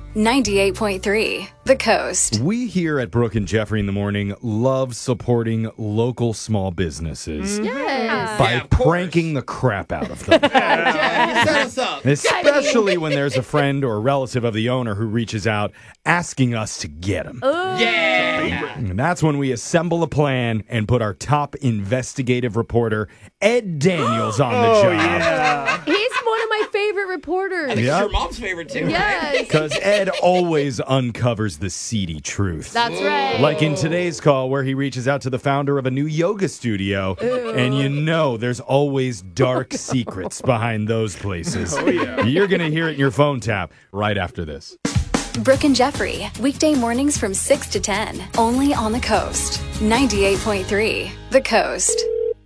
98.3 The Coast. We here at Brooke and Jeffrey in the Morning love supporting local small businesses by pranking the crap out of them. You set us up. Especially when there's a friend or relative of the owner who reaches out asking us to get them. Yeah. And that's when we assemble a plan and put our top investigative reporter, Ed Daniels, on the job. He's one of my favorite reporters. I think it's your mom's favorite, too. Yes. Because Ed always uncovers the seedy truth. That's right. Like in today's call, where he reaches out to the founder of a new yoga studio, and you know there's always dark secrets behind those places. Oh, yeah. You're going to hear it in your phone tap right after this. Brooke and Jeffrey, weekday mornings from 6 to 10, only on the Coast. 98.3 The Coast.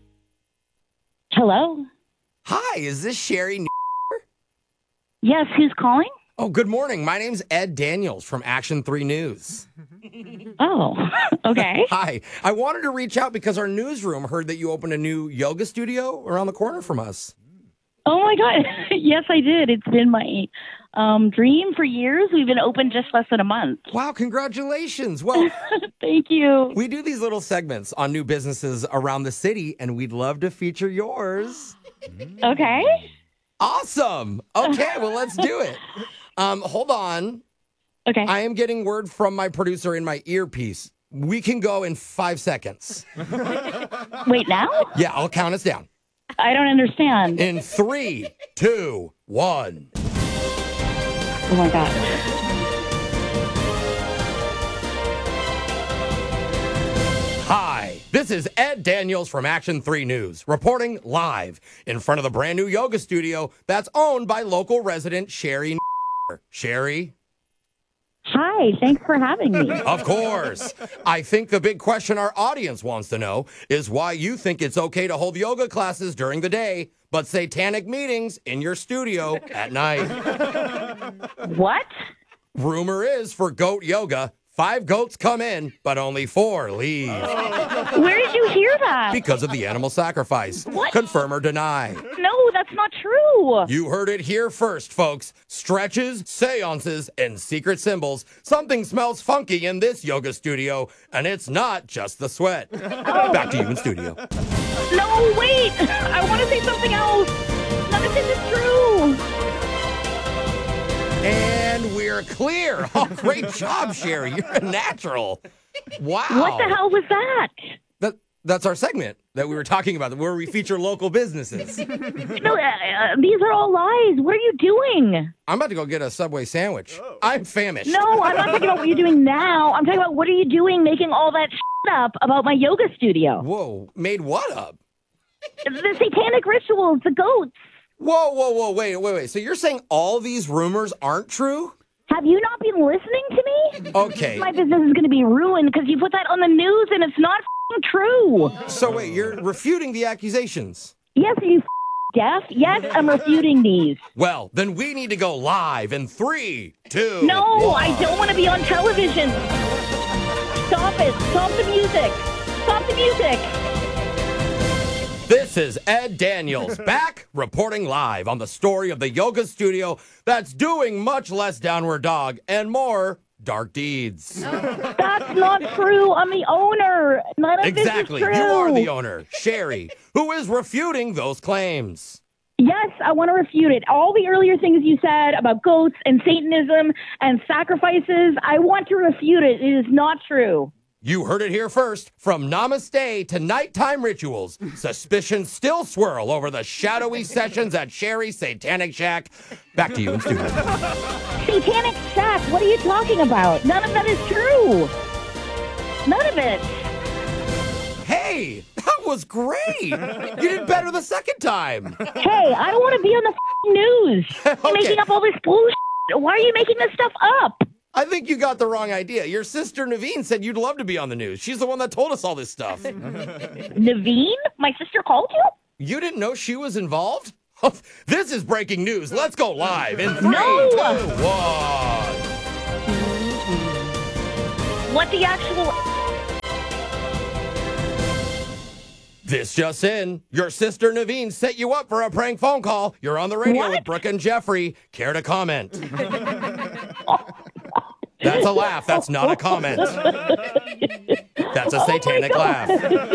Hello. Hi, is this Sherry? Yes, who's calling? Oh, good morning. My name's Ed Daniels from Action 3 News. Oh, okay. Hi. I wanted to reach out because our newsroom heard that you opened a new yoga studio around the corner from us. Oh my God. Yes, I did. It's been my dream for years. We've been open just less than a month. Wow, congratulations. Well, Thank you. we do these little segments on new businesses around the city, and we'd love to feature yours. Okay. Awesome. Okay, well, let's do it. Hold on. Okay. I am getting word from my producer in my earpiece. We can go in 5 seconds. Wait, now? Yeah, I'll count us down. I don't understand. In 3, 2, 1. Oh my God. Hi, this is Ed Daniels from Action 3 News, reporting live in front of the brand new yoga studio that's owned by local resident Sherry. Sherry? Hi, thanks for having me. Of course. I think the big question our audience wants to know is why you think it's okay to hold yoga classes during the day, but satanic meetings in your studio at night. What? Rumor is for goat yoga, 5 goats come in, but only 4 leave. Where did you hear that? Because of the animal sacrifice. What? Confirm or deny. No, that's not true. You heard it here first, folks. Stretches, seances, and secret symbols. Something smells funky in this yoga studio, and it's not just the sweat. Back to you in studio. No, wait. I want to say something else. None of this is true. And we're clear. Oh, great job, Sherry. You're a natural. Wow. What the hell was that? That's our segment that we were talking about, where we feature local businesses. No, these are all lies. What are you doing? I'm about to go get a Subway sandwich. I'm famished. No, I'm not talking about what you're doing now. I'm talking about what are you doing making all that up about my yoga studio? Whoa, made what up? The satanic rituals, the goats. Whoa, wait. So you're saying all these rumors aren't true? Have you not been listening to me? Okay. My business is going to be ruined because you put that on the news and it's not true. So wait, you're refuting the accusations? Yes, are you deaf? Yes, I'm refuting these. Well, then we need to go live in 3, 2, No, 1. I don't want to be on television. Stop it. Stop the music. Stop the music. This is Ed Daniels, back reporting live on the story of the yoga studio that's doing much less downward dog and more dark deeds. That's not true. I'm the owner. None of Exactly. this is You true. are the owner, Sherry, who is refuting those claims. Yes, I want to refute it. All the earlier things you said about goats and Satanism and sacrifices, I want to refute it. It is not true. You heard it here first. From namaste to nighttime rituals, suspicions still swirl over the shadowy sessions at Sherry's Satanic Shack. Back to you in studio. Satanic Shack, what are you talking about? None of that is true. None of it. Hey, that was great. You did better the second time. Hey, I don't want to be on the news. You're Okay. making up all this bullshit. Why are you making this stuff up? I think you got the wrong idea. Your sister Naveen said you'd love to be on the news. She's the one that told us all this stuff. Naveen? My sister called you? You didn't know she was involved? This is breaking news. Let's go live in 3, No. 2, 1. What the actual... This just in. Your sister Naveen set you up for a prank phone call. You're on the radio What? with Brooke and Jeffrey. Care to comment? That's a laugh. That's not a comment. That's a satanic laugh.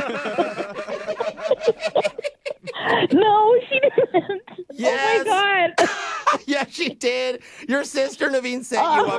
No, she didn't. Yes. Oh my God. Yeah, she did. Your sister, Naveen, set you up.